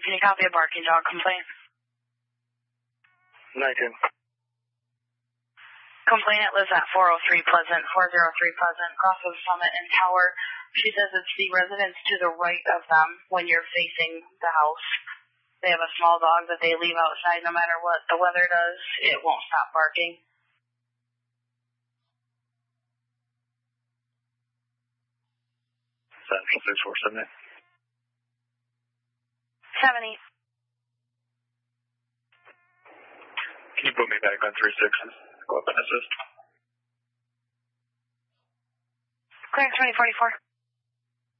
Can you copy a barking dog complaint? 19. Complainant lives at 403 Pleasant, cross of Summit and Tower. She says it's the residents to the right of them when you're facing the house. They have a small dog that they leave outside no matter what the weather does. It won't stop barking. Central 6478. 70. Can you put me back on 36 and go up and assist? Clearance 2044.